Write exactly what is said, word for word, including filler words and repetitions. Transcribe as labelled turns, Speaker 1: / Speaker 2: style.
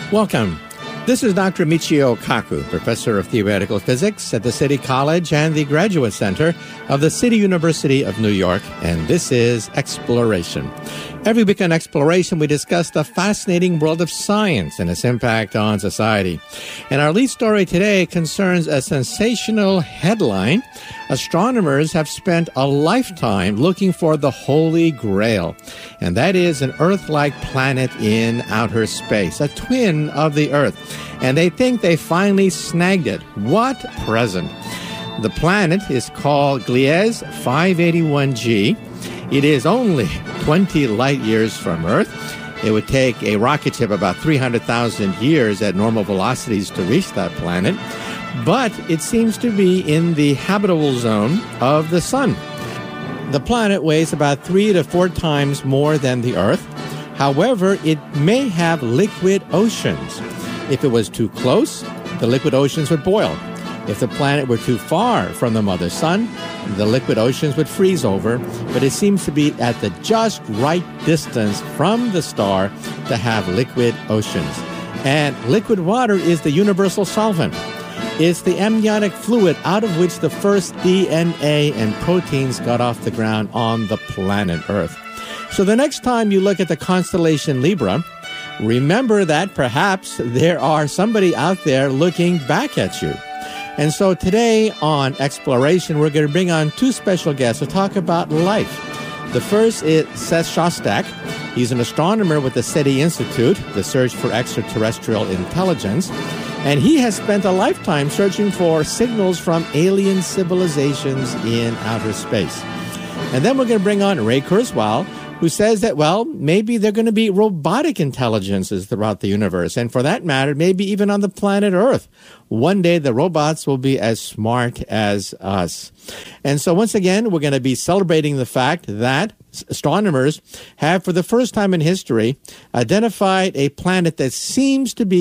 Speaker 1: Welcome. This is Doctor Michio Kaku, Professor of Theoretical Physics at the City College and the Graduate Center of the City University of New York, and this is Exploration. Every week on Exploration, we discuss the fascinating world of science and its impact on society. And our lead story today concerns a sensational headline. Astronomers have spent a lifetime looking for the Holy Grail, and that is an Earth-like planet in outer space, a twin of the Earth. And they think they finally snagged it. What present? The planet is called Gliese five eighty-one g. It is only twenty light years from Earth. It would take a rocket ship about three hundred thousand years at normal velocities to reach that planet. But it seems to be in the habitable zone of the Sun. The planet weighs about three to four times more than the Earth. However, it may have liquid oceans. If it was too close, the liquid oceans would boil. If the planet were too far from the mother sun, the liquid oceans would freeze over, but it seems to be at the just right distance from the star to have liquid oceans. And liquid water is the universal solvent. It's the amniotic fluid out of which the first D N A and proteins got off the ground on the planet Earth. So the next time you look at the constellation Libra, remember that perhaps there are somebody out there looking back at you. And so today on Exploration, we're going to bring on two special guests to talk about life. The first is Seth Shostak. He's an astronomer with the SETI Institute, the Search for Extraterrestrial Intelligence. And he has spent a lifetime searching for signals from alien civilizations in outer space. And then we're going to bring on Ray Kurzweil, who says that, well, maybe there are going to be robotic intelligences throughout the universe. And for that matter, maybe even on the planet Earth. One day, the robots will be as smart as us. And so once again, we're going to be celebrating the fact that astronomers have, for the first time in history, identified a planet that seems to be